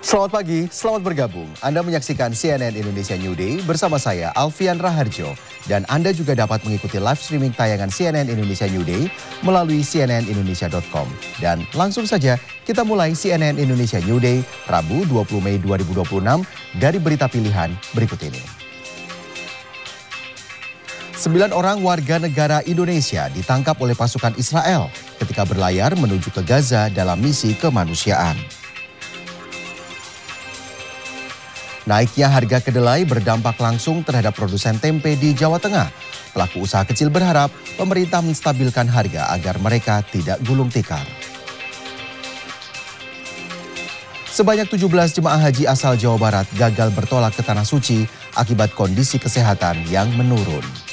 Selamat pagi, selamat bergabung. Anda menyaksikan CNN Indonesia New Day bersama saya Alfian Raharjo. Dan Anda juga dapat mengikuti live streaming tayangan CNN Indonesia New Day melalui cnnindonesia.com. Dan langsung saja kita mulai CNN Indonesia New Day Rabu 20 Mei 2026 dari berita pilihan berikut ini. 9 orang warga negara Indonesia ditangkap oleh pasukan Israel ketika berlayar menuju ke Gaza dalam misi kemanusiaan. Naiknya harga kedelai berdampak langsung terhadap produsen tempe di Jawa Tengah. Pelaku usaha kecil berharap pemerintah menstabilkan harga agar mereka tidak gulung tikar. Sebanyak 17 jemaah haji asal Jawa Barat gagal bertolak ke Tanah Suci akibat kondisi kesehatan yang menurun.